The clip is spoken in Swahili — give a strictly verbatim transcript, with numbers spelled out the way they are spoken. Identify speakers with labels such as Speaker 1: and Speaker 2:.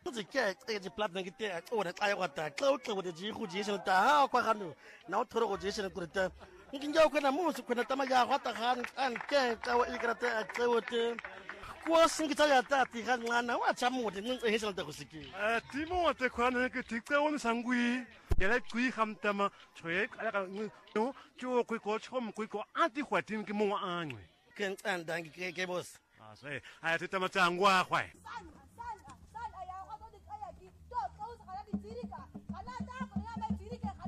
Speaker 1: 自己这个 plat 那个点，我的哎我的，这这我的几户几生的，好快看喽，然后拖了我几生的过的，你今朝看那木是看那他妈呀，我的看看见这我一个的这我的，我生个这样的，你看我那我怎么的，你这生的不是个？
Speaker 2: 呃，题目我在看那个铁在我们上柜，原来贵ham的嘛，吹那个喏，就贵国冲贵国安的坏听个么安喂，
Speaker 1: 跟俺当给给 boss
Speaker 2: 啊，所以哎，这他妈脏话坏。
Speaker 3: Sana sana sana ya watu ni kaya ki to kau sakala di diri ka kana ta ko ya mai diri ka